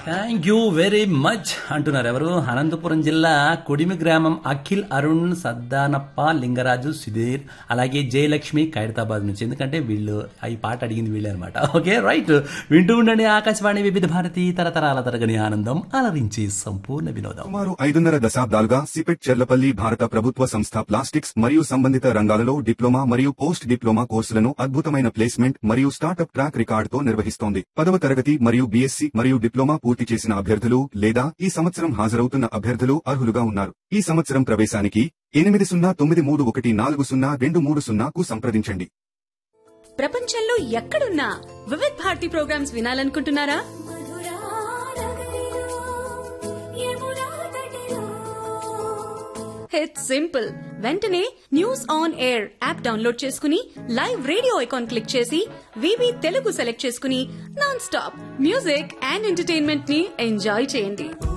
thank you very much అంటున్నారు ఎవరు అనంతపురం జిల్లా కొడిమి గ్రామం అఖిల్ అరుణ్ సద్దానప్ప లింగరాజు సుధీర్ అలాగే జయలక్ష్మి ఖైరతాబాద్ నుంచి ఎందుకంటే వీళ్ళు ఈ పాట అడిగింది వీళ్ళే అనమాట ఓకే రైట్ వింటూ ఉండండి ఆకాశవాణి వివిధ భారతి తరతరాల తరగని ఆనందం అలరించి సంపూర్ణ వినోదం సుమారు 5.5 దశాబ్దాలుగా సిపెట్ చెర్లపల్లి భారత ప్రభుత్వ సంస్థ ప్లాస్టిక్స్ మరియు సంబంధిత రంగాలలో డిప్లొమా మరియు పోస్ట్ డిప్లొమా కోర్సులను అద్భుతమైన ప్లేస్మెంట్ మరియు స్టార్టప్ ట్రాక్ రికార్డుతో నిర్వహిస్తోంది 10వ తరగతి మరియు బీఎస్సీ మరియు డిప్లొమా పూర్తి చేసిన అభ్యర్థులు లేదా ఈ సంవత్సరం హాజరవుతున్న అభ్యర్థులు అర్హులుగా ఉన్నారు ఈ సంవత్సరం ప్రవేశానికి 8093400230కు సంప్రదించండి ప్రపంచంలో ఎక్కడున్నా Vividh Bharati programmes వినాలనుకుంటున్నారా it's simple వెంటనే news on air app download చేసుకుని లైవ్ రేడియో ఐకాన్ క్లిక్ చేసి వివి తెలుగు సెలెక్ట్ చేసుకుని non stop music and entertainment ని ఎంజాయ్ చేయండి